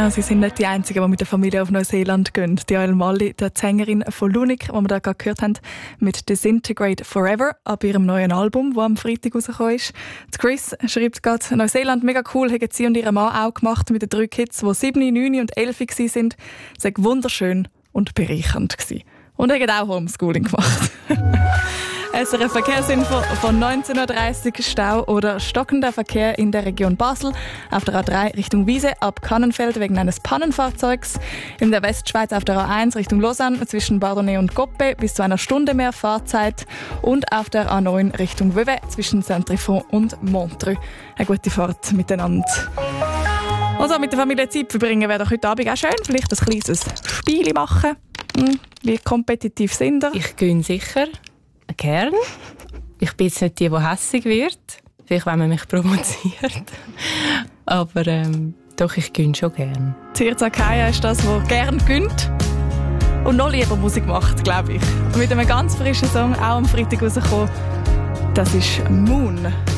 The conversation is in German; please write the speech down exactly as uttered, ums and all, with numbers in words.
Ja, sie sind nicht die Einzigen, die mit der Familie auf Neuseeland gehen. Die Joelle Malli, die Sängerin von Lunik, die wir da gerade gehört haben, mit «Disintegrate Forever» ab ihrem neuen Album, das am Freitag rausgekommen ist. Die Chris schreibt gerade, Neuseeland mega cool, haben sie und ihr Mann auch gemacht mit den drei Kids, die sieben, neun und elf waren. Es war wunderschön und bereichernd gewesen. Und haben auch Homeschooling gemacht. S R F-Verkehrsinfo von neunzehn Uhr dreißig, Stau oder stockender Verkehr in der Region Basel. Auf der A drei Richtung Wiese ab Kannenfeld wegen eines Pannenfahrzeugs. In der Westschweiz auf der A eins Richtung Lausanne zwischen Bardonnay und Coppe bis zu einer Stunde mehr Fahrzeit. Und auf der A neun Richtung Vevey zwischen Saint-Trifon und Montreux. Eine gute Fahrt miteinander. Also mit der Familie Zeit verbringen wäre doch heute Abend auch schön. Vielleicht ein kleines Spiel machen. Hm, wie kompetitiv sind ihr? Ich gönne sicher. Gern. Ich bin jetzt nicht die, die hässig wird. Vielleicht, wenn man mich provoziert. Aber ähm, doch, ich gönne schon gern. Tirza Kaya ist das, der gern gönnt und noch lieber Musik macht, glaube ich. Und mit einem ganz frischen Song, auch am Freitag rausgekommen. Das ist «Moon».